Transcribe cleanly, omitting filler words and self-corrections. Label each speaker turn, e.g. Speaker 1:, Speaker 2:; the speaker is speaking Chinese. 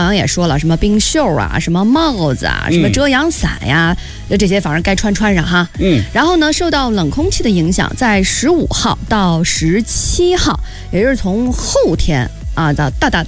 Speaker 1: 刚也说了，什么冰袖啊，什么帽子啊，什么遮阳伞呀，这些反正该穿上哈。然后呢，受到冷空气的影响，在15号到17号，也就是从后天啊到大